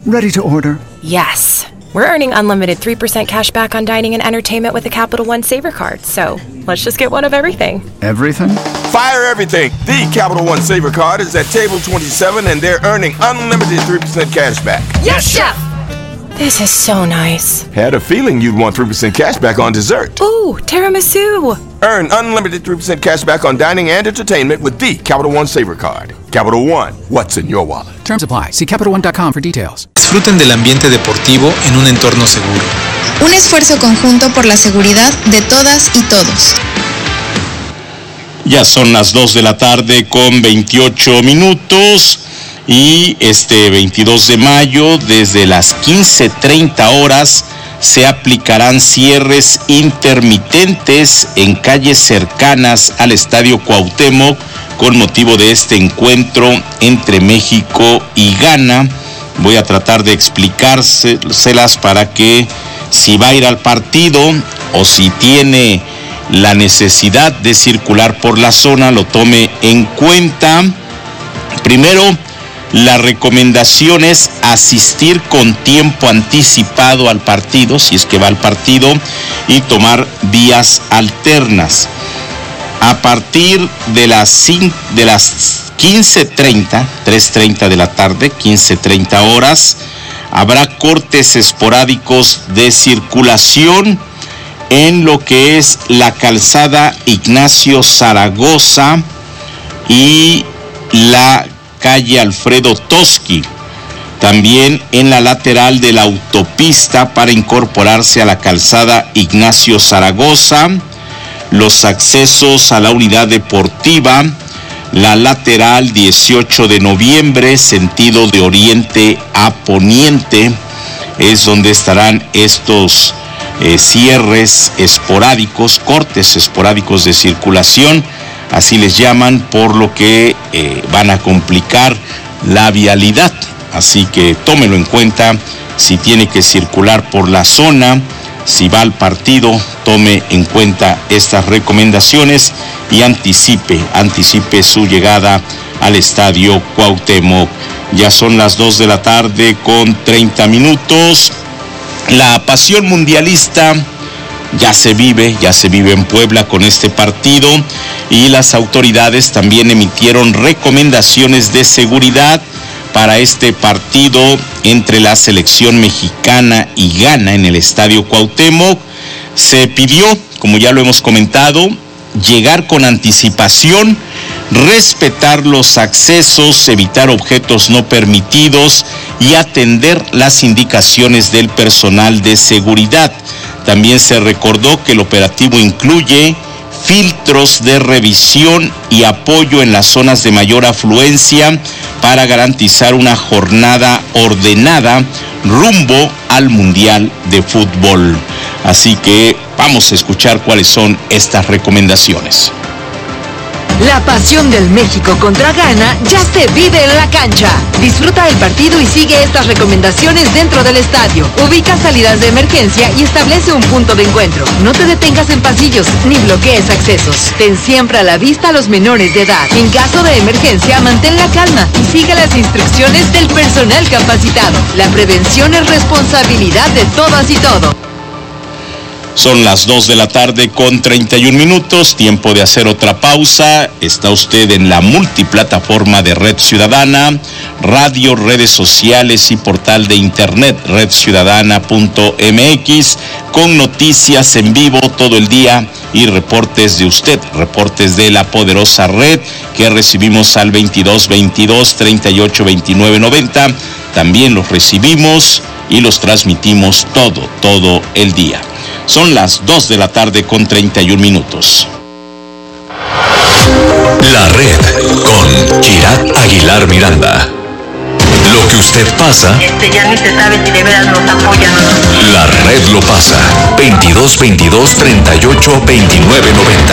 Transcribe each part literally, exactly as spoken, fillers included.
Ready to order. Yes. We're earning unlimited three percent cash back on dining and entertainment with the Capital One Saver Card, so let's just get one of everything. Everything? Fire everything! The Capital One Saver Card is at table twenty-seven and they're earning unlimited three percent cash back. Yes, Chef! This is so nice. Had a feeling you'd want three percent cash back on dessert. Ooh, tiramisu! Earn unlimited three percent cash back on dining and entertainment with the Capital One Saver Card. Capital One, what's in your wallet? Terms apply. See Capital One dot com for details. Disfruten del ambiente deportivo en un entorno seguro. Un esfuerzo conjunto por la seguridad de todas y todos. Ya son las dos de la tarde con veintiocho minutos y este veintidós de mayo desde las quince treinta horas se aplicarán cierres intermitentes en calles cercanas al Estadio Cuauhtémoc con motivo de este encuentro entre México y Ghana. Voy a tratar de explicárselas para que si va a ir al partido o si tiene la necesidad de circular por la zona lo tome en cuenta. Primero, la recomendación es asistir con tiempo anticipado al partido, si es que va al partido, y tomar vías alternas. A partir de las, de las quince treinta, tres treinta de la tarde, quince treinta horas, habrá cortes esporádicos de circulación en lo que es la calzada Ignacio Zaragoza y la calle Alfredo Toski, también en la lateral de la autopista para incorporarse a la calzada Ignacio Zaragoza, los accesos a la unidad deportiva, la lateral dieciocho de noviembre, sentido de oriente a poniente, es donde estarán estos eh, cierres esporádicos, cortes esporádicos de circulación, así les llaman, por lo que eh, van a complicar la vialidad. Así que tómelo en cuenta si tiene que circular por la zona, si va al partido, tome en cuenta estas recomendaciones y anticipe, anticipe su llegada al Estadio Cuauhtémoc. Ya son las dos de la tarde con treinta minutos. La pasión mundialista ya se vive, ya se vive en Puebla con este partido y las autoridades también emitieron recomendaciones de seguridad para este partido entre la selección mexicana y Ghana en el Estadio Cuauhtémoc. Se pidió, como ya lo hemos comentado, llegar con anticipación, respetar los accesos, evitar objetos no permitidos y atender las indicaciones del personal de seguridad. También se recordó que el operativo incluye filtros de revisión y apoyo en las zonas de mayor afluencia para garantizar una jornada ordenada rumbo al Mundial de Fútbol. Así que vamos a escuchar cuáles son estas recomendaciones. La pasión del México contra Ghana ya se vive en la cancha. Disfruta del partido y sigue estas recomendaciones dentro del estadio. Ubica salidas de emergencia y establece un punto de encuentro. No te detengas en pasillos ni bloquees accesos. Ten siempre a la vista a los menores de edad. En caso de emergencia, mantén la calma y sigue las instrucciones del personal capacitado. La prevención es responsabilidad de todas y todos. Son las dos de la tarde con treinta y un minutos, tiempo de hacer otra pausa. Está usted en la multiplataforma de Red Ciudadana, radio, redes sociales y portal de internet red ciudadana punto m x con noticias en vivo todo el día y reportes de usted, reportes de la poderosa red que recibimos al veintidós veintidós treinta y ocho veintinueve noventa. También los recibimos y los transmitimos todo, todo el día. Son las dos de la tarde con treinta y un minutos. La Red con Kirat Aguilar Miranda. Lo que usted pasa, este ya ni se sabe si de veras nos apoyan o no. La Red lo pasa. veintidós veintidós treinta y ocho veintinueve noventa.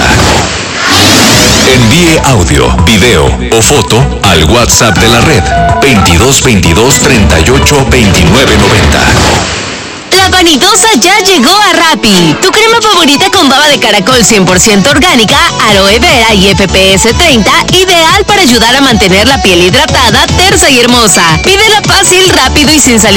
Envíe audio, video o foto al WhatsApp de la Red veintidós veintidós treinta y ocho veintinueve noventa. La vanidosa ya llegó a Rappi. Tu crema favorita con baba de caracol cien por ciento orgánica, aloe vera y F P S treinta, ideal para ayudar a mantener la piel hidratada, tersa y hermosa. Pídela fácil, rápido y sin salir